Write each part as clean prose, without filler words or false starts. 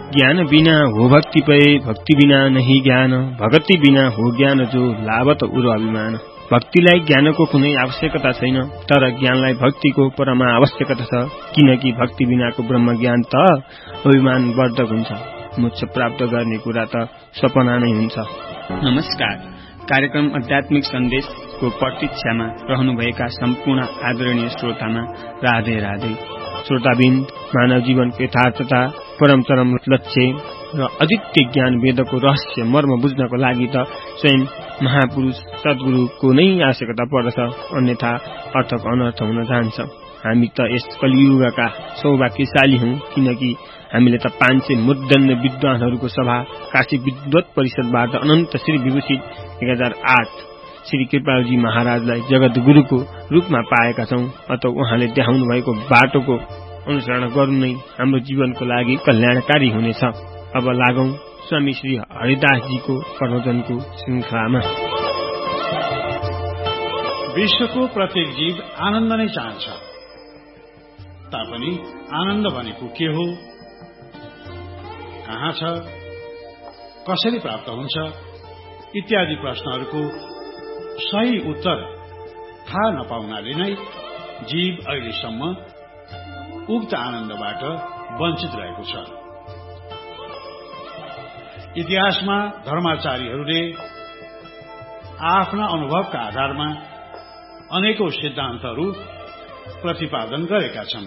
ज्ञान बिना हो भक्ति पए, भक्ति बिना नहीं ज्ञान, भगति बिना हो ज्ञान जो लाभत उरो अभिमान। भक्तिलाई ज्ञानको कुनै आवश्यकता छैन, तर ज्ञानलाई भक्तिको परमा आवश्यकता छ, किनकि भक्ति बिनाको ब्रह्म ज्ञान त अभिमान वर्धक हुन्छ। मोक्ष प्राप्त गर्ने कुरा त सपना नै हुन्छ। नमस्कार। कार्यक्रम आध्यात्मिक सन्देशको प्रतीक्षामा रहनुभएका सम्पूर्ण आदरणीय श्रोतामा राधे राधे। श्रोताबिन्द, मानव जीवनको यथार्थता, परम चरम लक्ष्य र अद्वितीय ज्ञान वेदको रहस्य मर्म बुझ्नको लागि त स्वयं महापुरुष सद्गुरुको नै आवश्यकता पर्दछ, अन्यथा अर्थक अनर्थ हुन जान्छ। हामी त यस कलियुगका सौभाग्यशाली हौं, किनकि हामीले त 500 मुद्दण्ड विद्वानहरूको सभा काशी विद्वत परिषदबाट अनन्त श्री विभूषित 1008 श्री कृपालजी महाराजलाई जगत गुरुको रूपमा पाएका छौं। अत उहाँले देखाउनु भएको बाटोको अनुसरण गर्नु नै हाम्रो जीवनको लागि कल्याणकारी हुनेछ। अब लागौं स्वामी श्री हरिदासजीको प्रवचनको श्रृंखलामा। विश्वको प्रत्येक जीव आनन्द नै चाहन्छ, तापनि आनन्द भनेको के हो, कहाँ छ, कसरी प्राप्त हुन्छ इत्यादि प्रश्नहरूको सही उत्तर थाहा नपाउनाले नै जीव अहिलेसम्म उक्त आनन्दबाट वञ्चित रहेको छ। इतिहासमा धर्माचार्यहरूले आफ्ना अनुभवका आधारमा अनेकौं सिद्धान्तहरू प्रतिपादन गरेका छन्,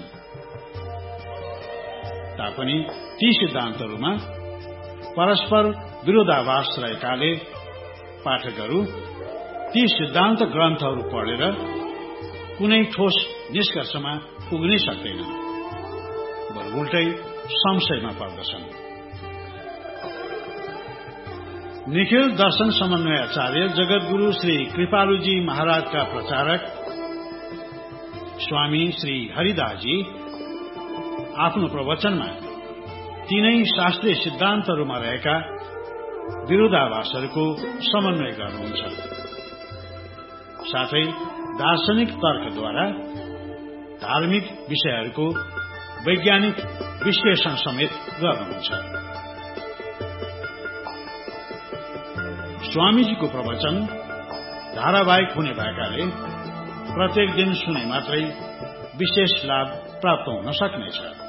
तापनि ती सिद्धान्तहरूमा परस्पर विरोधाभास रहेकाले पाठकहरू ती सिद्धान्त ग्रन्थहरू पढेर कुनै ठोस निष्कर्षमा पुग्नै सक्दैनन्, बरु उल्टै संशयमा पर्दछन्। निखिल दर्शन समन्वयाचार्य जगतगुरु श्री कृपालुजी महाराजका प्रचारक स्वामी श्री हरिदासजी आफ्नो प्रवचनमा तीनै शास्त्रीय सिद्धान्तहरूमा रहेका विरोधाभासहरूको समन्वय गर्नुहुन्छ, साथै दार्शनिक तर्कद्वारा धार्मिक विषयहरूको वैज्ञानिक विश्लेषण समेत गर्नुहुन्छ। स्वामीजीको प्रवचन धारावाहिक हुने भएकाले प्रत्येक दिन सुने मात्रै विशेष लाभ प्राप्त हुन सक्नेछ।